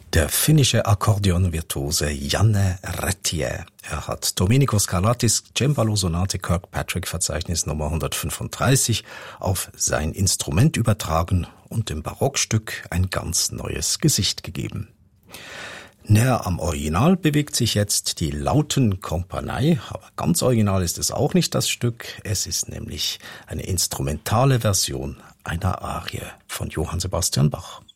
Der finnische Akkordeonvirtuose Janne Rättijä. Er hat Domenico Scarlattis Cembalo-Sonate Kirkpatrick-Verzeichnis Nummer 135 auf sein Instrument übertragen und dem Barockstück ein ganz neues Gesicht gegeben. Näher am Original bewegt sich jetzt die Lautenkompanie, aber ganz original ist es auch nicht, das Stück. Es ist nämlich eine instrumentale Version einer Arie von Johann Sebastian Bach.